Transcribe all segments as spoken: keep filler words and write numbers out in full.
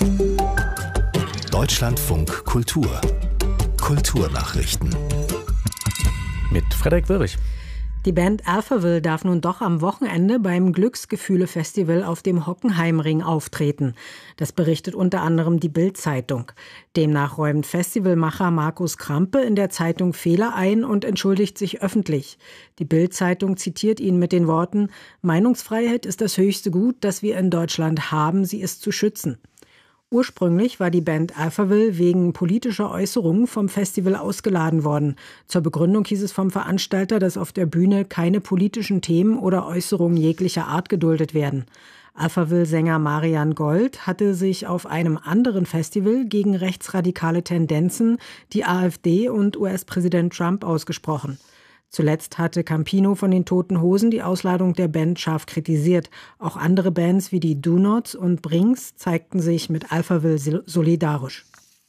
Deutschlandfunk Kultur. Kulturnachrichten. Mit Frederik Wirrich. Die Band Alphaville darf nun doch am Wochenende beim Glücksgefühle-Festival auf dem Hockenheimring auftreten. Das berichtet unter anderem die Bild-Zeitung. Demnach räumt Festivalmacher Markus Krampe in der Zeitung Fehler ein und entschuldigt sich öffentlich. Die Bild-Zeitung zitiert ihn mit den Worten: Meinungsfreiheit ist das höchste Gut, das wir in Deutschland haben, sie ist zu schützen. Ursprünglich war die Band Alphaville wegen politischer Äußerungen vom Festival ausgeladen worden. Zur Begründung hieß es vom Veranstalter, dass auf der Bühne keine politischen Themen oder Äußerungen jeglicher Art geduldet werden. Alphaville-Sänger Marian Gold hatte sich auf einem anderen Festival gegen rechtsradikale Tendenzen, die AfD und U S-Präsident Trump ausgesprochen. Zuletzt hatte Campino von den Toten Hosen die Ausladung der Band scharf kritisiert. Auch andere Bands wie die Do Nots und Brings zeigten sich mit Alphaville solidarisch.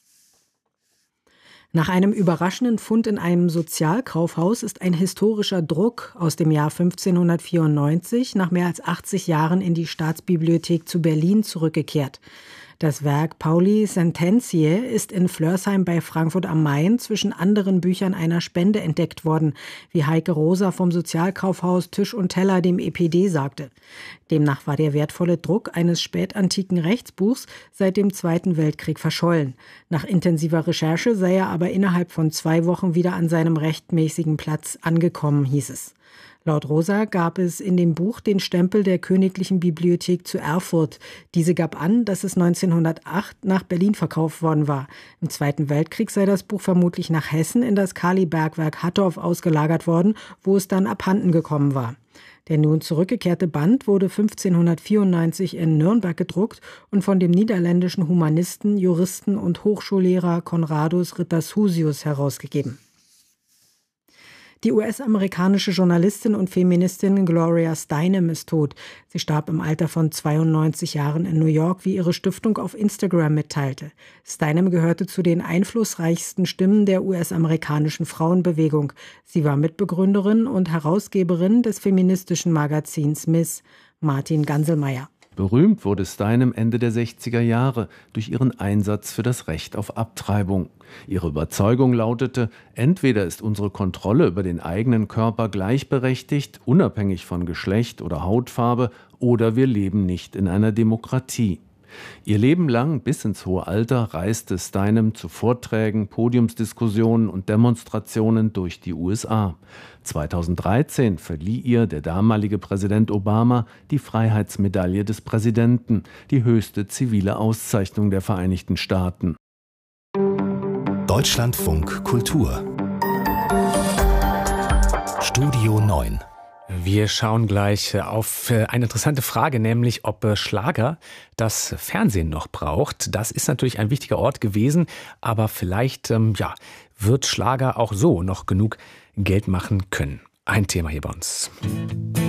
Nach einem überraschenden Fund in einem Sozialkaufhaus ist ein historischer Druck aus dem Jahr fünfzehnhundertvierundneunzig nach mehr als achtzig Jahren in die Staatsbibliothek zu Berlin zurückgekehrt. Das Werk Pauli Sententiae ist in Flörsheim bei Frankfurt am Main zwischen anderen Büchern einer Spende entdeckt worden, wie Heike Rosa vom Sozialkaufhaus Tisch und Teller dem E P D sagte. Demnach war der wertvolle Druck eines spätantiken Rechtsbuchs seit dem Zweiten Weltkrieg verschollen. Nach intensiver Recherche sei er aber innerhalb von zwei Wochen wieder an seinem rechtmäßigen Platz angekommen, hieß es. Laut Rosa gab es in dem Buch den Stempel der Königlichen Bibliothek zu Erfurt. Diese gab an, dass es neunzehnhundertacht nach Berlin verkauft worden war. Im Zweiten Weltkrieg sei das Buch vermutlich nach Hessen in das Kalibergwerk Hattorf ausgelagert worden, wo es dann abhanden gekommen war. Der nun zurückgekehrte Band wurde fünfzehnhundertvierundneunzig in Nürnberg gedruckt und von dem niederländischen Humanisten, Juristen und Hochschullehrer Conradus Rittershusius herausgegeben. Die U S-amerikanische Journalistin und Feministin Gloria Steinem ist tot. Sie starb im Alter von zweiundneunzig Jahren in New York, wie ihre Stiftung auf Instagram mitteilte. Steinem gehörte zu den einflussreichsten Stimmen der U S-amerikanischen Frauenbewegung. Sie war Mitbegründerin und Herausgeberin des feministischen Magazins Miss. Martin Ganselmeier. Berühmt wurde Steinem Ende der sechziger Jahre durch ihren Einsatz für das Recht auf Abtreibung. Ihre Überzeugung lautete: Entweder ist unsere Kontrolle über den eigenen Körper gleichberechtigt, unabhängig von Geschlecht oder Hautfarbe, oder wir leben nicht in einer Demokratie. Ihr Leben lang bis ins hohe Alter reiste Steinem zu Vorträgen, Podiumsdiskussionen und Demonstrationen durch die U S A. zweitausenddreizehn verlieh ihr der damalige Präsident Obama die Freiheitsmedaille des Präsidenten, die höchste zivile Auszeichnung der Vereinigten Staaten. Deutschlandfunk Kultur. Studio neun. Wir schauen gleich auf eine interessante Frage, nämlich ob Schlager das Fernsehen noch braucht. Das ist natürlich ein wichtiger Ort gewesen, aber vielleicht ähm, ja, wird Schlager auch so noch genug Geld machen können. Ein Thema hier bei uns.